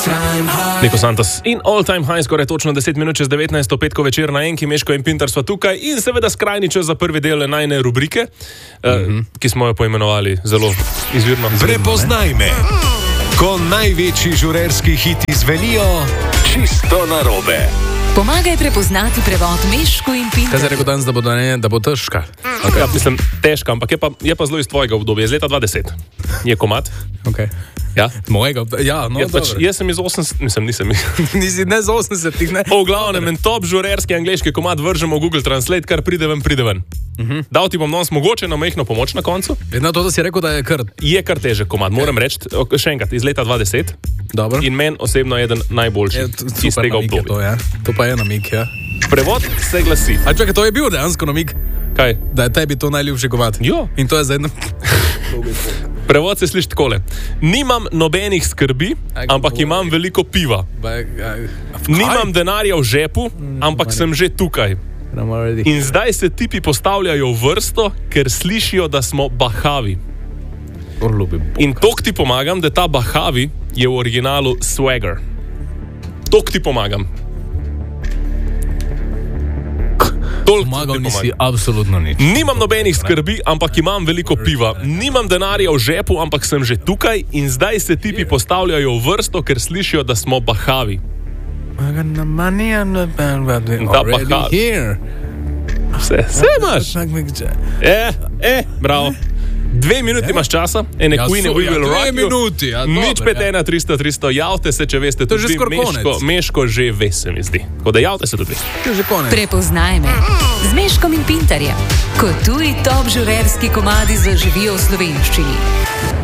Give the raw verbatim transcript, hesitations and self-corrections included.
Niko Santos in All Time High, skoraj točno deset minut čez devetnajsto petko večer na Enki, Meško in Pintar sva tukaj in seveda skrajni čas za prvi del najne rubrike, mm-hmm. uh, ki smo jo poimenovali zelo izvirno. Prepoznaj me, ko največji žurerski hiti zvenijo čisto narobe. Pomagaj prepoznati prevod Meško in Pintar. Kaj se je rekel danes, da bo, da ne, da bo težka? Okay. Ja, mislim, težka, ampak je pa, je pa zelo iz tvojega obdobja, iz leta dva tisoč deset. Je komad. Okay. Ja? Mojega, ja, no, ja, pač, jaz sem iz osemdesetih, mislim, nisem. Nisi ne z osemdesetih, ne? V glavnem, en top žurerski angleški komad vržemo v Google Translate, kar pride ven, pride ven. Uh-huh. Dal ti bom danes mogoče na majhno pomoč na koncu. Na to, da si rekel, da je kar... Je kar težek komad, moram reči, še enkrat, iz leta dva tisoč deset. Dobro. In meni osebno je eden najboljših iz tega obdobja. To, ja. To pa je namig, ja. Prevod se glasi. A čakaj, to je bil dejansko namig? Kaj? Da je tebi to najljubši komad. Jo. In to je za eno... Prevod se sliši takole. Nimam nobenih skrbi, ampak imam veliko piva. Nimam denarja v žepu, ampak sem že tukaj. In zdaj se tipi postavljajo v vrsto, ker slišijo, da smo bahavi. In tok ti pomagam, da ta bahavi je v originalu swagger. Tok ti pomagam. Pomagal nisi absolutno nič. Nimam nobenih skrbi, ampak imam veliko piva. Nimam denarja v žepu, ampak sem že tukaj. In zdaj se tipi postavljajo v vrsto, ker slišijo, da smo bahavi. Ta bahavi. Vse, vse imaš. Eh, eh, bravo. Dve minuti imaš časa, ene ja, Queen, so, we ja, will rock you. Minuti, ja, nič dobre, pet ena tristo tristo, javte se, če veste, to tudi Meško, Meško že ve, se mi zdi. Tako da javte se tudi. To je že konec. Prepoznaj me z Meškom in Pintarjem, ko tuji top žurerski komadi zaživijo v slovenščini.